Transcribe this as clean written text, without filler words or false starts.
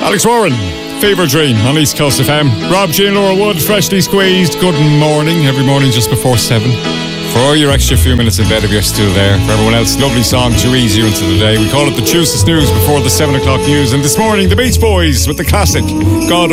Alex Warren, Fever Dream on East Coast FM. Rob G and Laura Wood, freshly squeezed. Good morning. Every morning just before 7. For your extra few minutes in bed if you're still there. For everyone else, lovely songs to ease you into the day. We call it the Tuesday Snooze before the 7 o'clock news. And this morning, the Beach Boys with the classic God